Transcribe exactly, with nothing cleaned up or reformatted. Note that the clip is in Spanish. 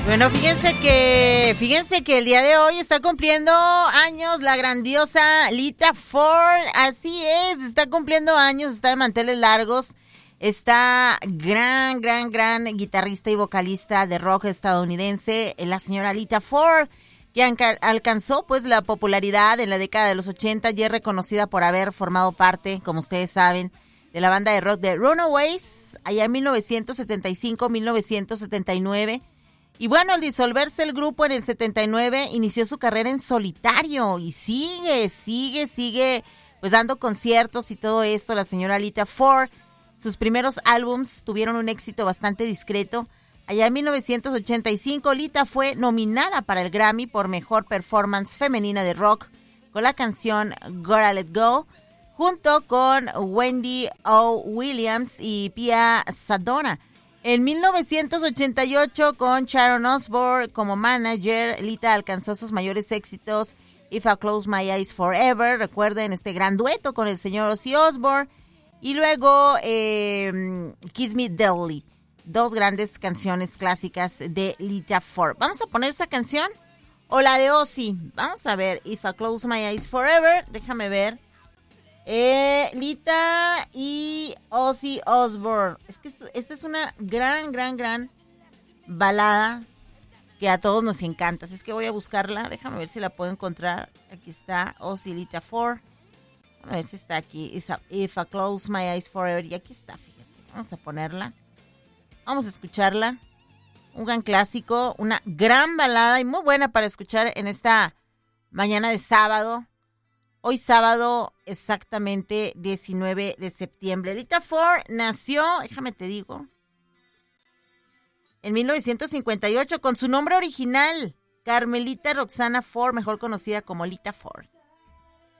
Bueno, fíjense que, fíjense que el día de hoy está cumpliendo años la grandiosa Lita Ford. Así es, está cumpliendo años, está de manteles largos. Esta gran, gran, gran guitarrista y vocalista de rock estadounidense, la señora Lita Ford, que alcanzó pues la popularidad en la década de los ochenta y es reconocida por haber formado parte, como ustedes saben, de la banda de rock de Runaways, allá en mil novecientos setenta y cinco a mil novecientos setenta y nueve. Y bueno, al disolverse el grupo en el setenta y nueve, inició su carrera en solitario y sigue, sigue, sigue pues dando conciertos y todo esto, la señora Lita Ford. Sus primeros álbums tuvieron un éxito bastante discreto. Allá en mil novecientos ochenta y cinco, Lita fue nominada para el Grammy por Mejor Performance Femenina de Rock con la canción Gotta Let Go, junto con Wendy O. Williams y Pia Sadona. En mil novecientos ochenta y ocho, con Sharon Osbourne como manager, Lita alcanzó sus mayores éxitos, If I Close My Eyes Forever, recuerden este gran dueto con el señor Ozzy Osbourne, y luego eh, Kiss Me Deadly, dos grandes canciones clásicas de Lita Ford. Vamos a poner esa canción o la de Ozzy. Vamos a ver, If I Close My Eyes Forever, déjame ver. Eh, Lita y Ozzy Osbourne. Es que esto, esta es una gran, gran, gran balada que a todos nos encanta. Así es que voy a buscarla. Déjame ver si la puedo encontrar. Aquí está Ozzy Lita Ford. A ver si está aquí. If I Close My Eyes Forever. Y aquí está, fíjate. Vamos a ponerla. Vamos a escucharla. Un gran clásico, una gran balada y muy buena para escuchar en esta mañana de sábado. Hoy sábado, exactamente diecinueve de septiembre. Lita Ford nació, déjame te digo, en mil novecientos cincuenta y ocho con su nombre original, Carmelita Roxana Ford, mejor conocida como Lita Ford.